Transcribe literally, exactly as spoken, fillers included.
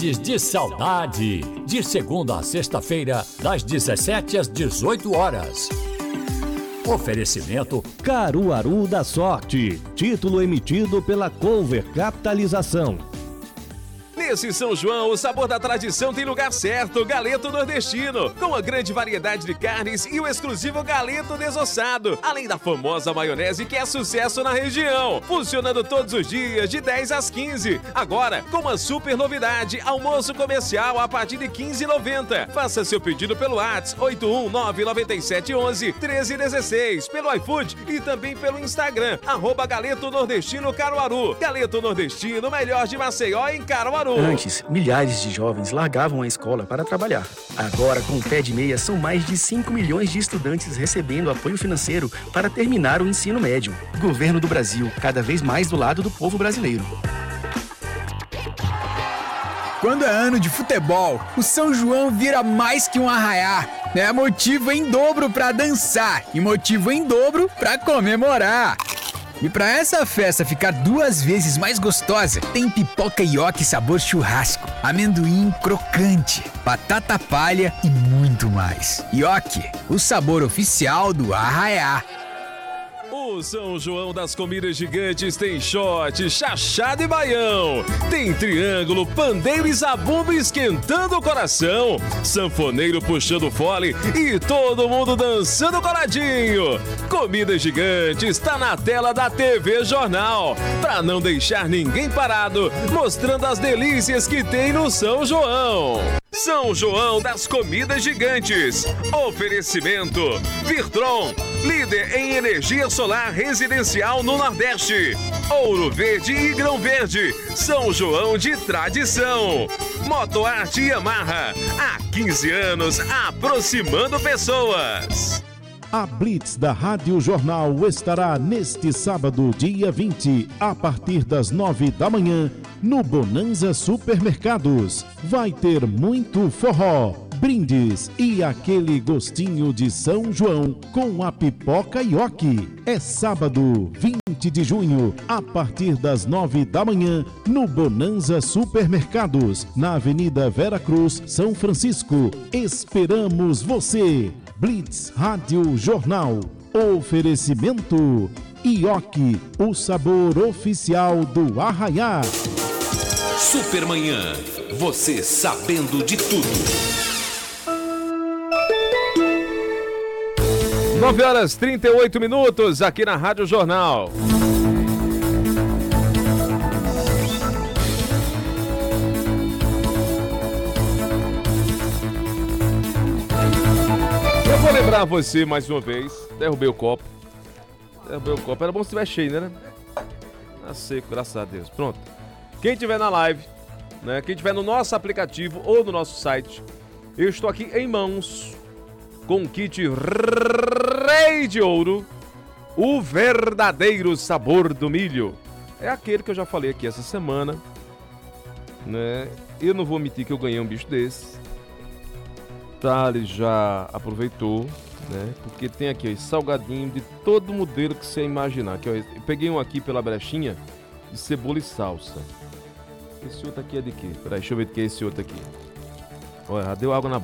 De saudade, de segunda a sexta-feira, das dezessete às dezoito horas. Oferecimento Caruaru da Sorte, título emitido pela Cover Capitalização. Nesse São João, o sabor da tradição tem lugar certo, Galeto Nordestino, com a grande variedade de carnes e o exclusivo galeto desossado, além da famosa maionese que é sucesso na região, funcionando todos os dias de dez às quinze. Agora, com uma super novidade, almoço comercial a partir de quinze reais e noventa centavos. Faça seu pedido pelo WhatsApp oito um nove nove sete um um treze um seis, pelo iFood e também pelo Instagram, arroba Galeto Nordestino Caruaru. Galeto Nordestino, melhor de Maceió em Caruaru. Antes, milhares de jovens largavam a escola para trabalhar. Agora, com o Pé de Meia, são mais de cinco milhões de estudantes recebendo apoio financeiro para terminar o ensino médio. Governo do Brasil, cada vez mais do lado do povo brasileiro. Quando é ano de futebol, o São João vira mais que um arraiá. É motivo em dobro para dançar e motivo em dobro para comemorar. E para essa festa ficar duas vezes mais gostosa, tem pipoca ioki sabor churrasco, amendoim crocante, batata palha e muito mais. Ioki, o sabor oficial do arraiá. O São João das Comidas Gigantes tem shot, chachado e baião. Tem triângulo, pandeiro e zabumba esquentando o coração. Sanfoneiro puxando fole e todo mundo dançando coladinho. Comidas Gigantes está na tela da T V Jornal. Pra não deixar ninguém parado, mostrando as delícias que tem no São João. São João das Comidas Gigantes. Oferecimento Virtron, líder em energia solar residencial no Nordeste. Ouro Verde e Grão Verde, São João de tradição. Motoarte Yamaha, há quinze anos aproximando pessoas. A Blitz da Rádio Jornal estará neste sábado, dia vinte, a partir das nove da manhã, no Bonanza Supermercados. Vai ter muito forró, brindes e aquele gostinho de São João com a pipoca ioki. É sábado, vinte de junho, a partir das nove da manhã, no Bonanza Supermercados, na Avenida Vera Cruz, São Francisco. Esperamos você! Blitz Rádio Jornal. Oferecimento ioki, o sabor oficial do arraiá. Supermanhã, você sabendo de tudo. nove horas e trinta e oito minutos aqui na Rádio Jornal. Eu vou lembrar você mais uma vez. Derrubei o copo. Derrubei o copo. Era bom se tivesse cheio, né? Tá seco, graças a Deus. Pronto. Quem tiver na live, né? Quem tiver no nosso aplicativo ou no nosso site, eu estou aqui em mãos com o kit Rei de Ouro, o verdadeiro sabor do milho. É aquele que eu já falei aqui essa semana, né? Eu não vou omitir que eu ganhei um bicho desse. Thales já aproveitou, né? Porque tem aqui, ó, esse salgadinho de todo modelo que você imaginar. Aqui, ó, eu peguei um aqui pela brechinha de cebola e salsa. Esse outro aqui é de quê? Peraí, deixa eu ver o que é esse outro aqui. Olha, deu água na